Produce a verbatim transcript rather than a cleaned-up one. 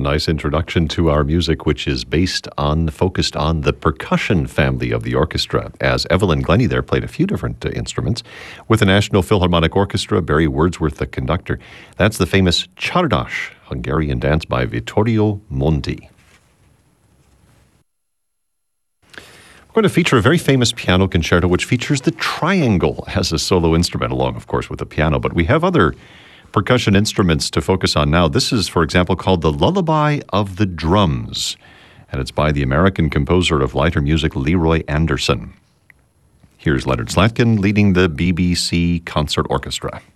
nice introduction to our music, which is based on, focused on the percussion family of the orchestra, as Evelyn Glennie there played a few different uh, instruments. With the National Philharmonic Orchestra, Barry Wordsworth the conductor. That's the famous Csardas, Hungarian dance by Vittorio Monti. We're going to feature a very famous piano concerto which features the triangle as a solo instrument, along, of course, with the piano. But we have other percussion instruments to focus on now. This is, for example, called the Lullaby of the Drums, and it's by the American composer of lighter music, Leroy Anderson. Here's Leonard Slatkin leading the B B C Concert Orchestra.